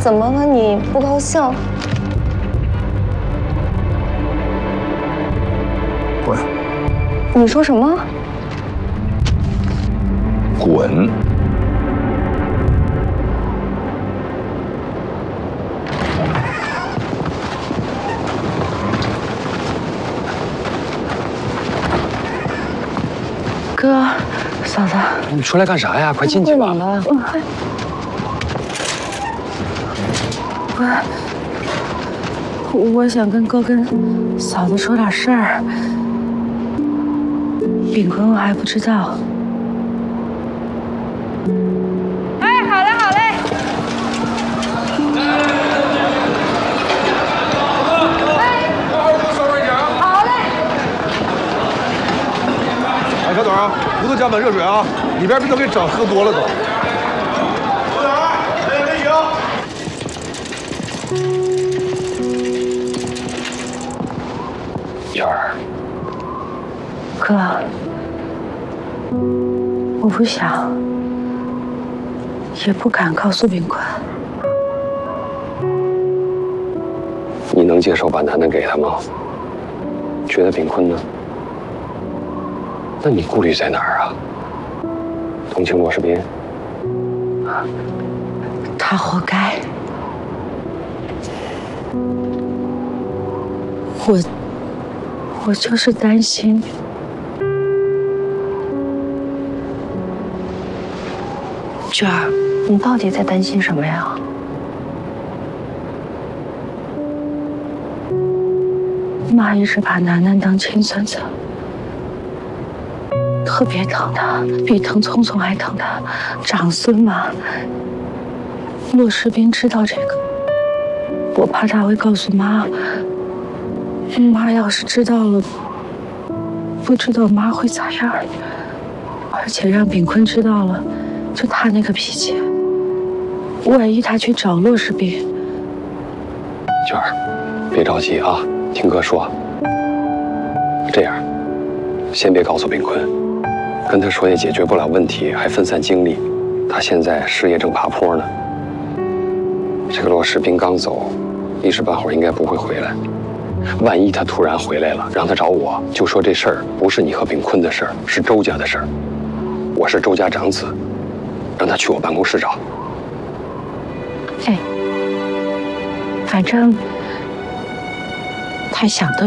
怎么了？你不高兴？ 滚！ 你说什么？ 滚！ 哥，嫂子， 你出来干啥呀？快进去吧。 我想跟哥跟嫂子说点事儿。炳坤我还不知道。 哎，好嘞，好嘞。好嘞。 哎，小董啊，葡萄加满热水啊，里边别都给整喝多了都。小董，来点饮。 娟儿， 哥，我不想，也不敢告诉炳坤。 你能接受把楠楠给他吗？觉得炳坤呢？那你顾虑在哪儿啊？同情骆世斌？ 他活该。我就是担心。娟儿，你到底在担心什么呀？妈一直把楠楠当亲孙子，特别疼他，比疼聪聪还疼他。长孙嘛，骆世斌知道这个，我怕他会告诉妈。妈要是知道了，不知道妈会咋样。而且让炳坤知道了，就他那个脾气，万一他去找骆世斌。 娟儿，别着急啊，听哥说。这样，先别告诉炳坤，跟他说也解决不了问题，还分散精力。他现在事业正爬坡呢。这个骆世斌刚走，一时半会儿应该不会回来。万一他突然回来了，让他找我，就说这事儿不是你和炳坤的事儿，是周家的事儿。我是周家长子，让他去我办公室找。 哎，反正他想的